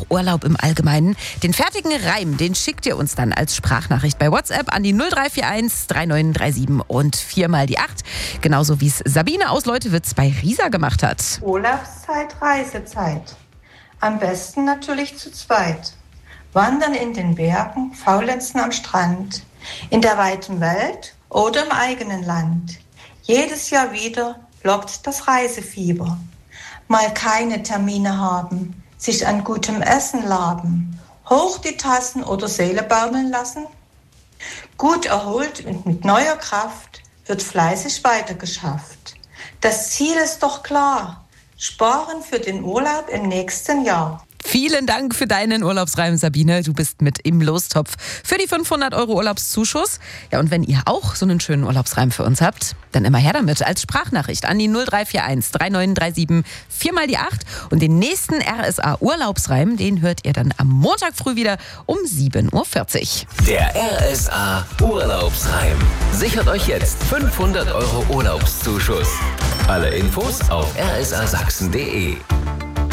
Urlaub im Allgemeinen. Den fertigen Reim, den schickt ihr uns dann als Sprachnachricht bei WhatsApp an die 0341 3937 und 4 mal die 8. Genauso wie es Sabine aus Leutewitz bei Riesa gemacht hat. Urlaubszeit, Reisezeit. Am besten natürlich zu zweit. Wandern in den Bergen, faulenzen am Strand. In der weiten Welt oder im eigenen Land. Jedes Jahr wieder lockt das Reisefieber. Mal keine Termine haben, sich an gutem Essen laben, hoch die Tassen oder Seele baumeln lassen. Gut erholt und mit neuer Kraft wird fleißig weitergeschafft. Das Ziel ist doch klar, sparen für den Urlaub im nächsten Jahr. Vielen Dank für deinen Urlaubsreim, Sabine. Du bist mit im Lostopf für die 500 € Urlaubszuschuss. Ja, und wenn ihr auch so einen schönen Urlaubsreim für uns habt, dann immer her damit als Sprachnachricht an die 0341 3937 4 mal die 8. Und den nächsten RSA Urlaubsreim, den hört ihr dann am Montag früh wieder um 7:40 Uhr. Der RSA Urlaubsreim. Sichert euch jetzt 500 € Urlaubszuschuss. Alle Infos auf rsasachsen.de.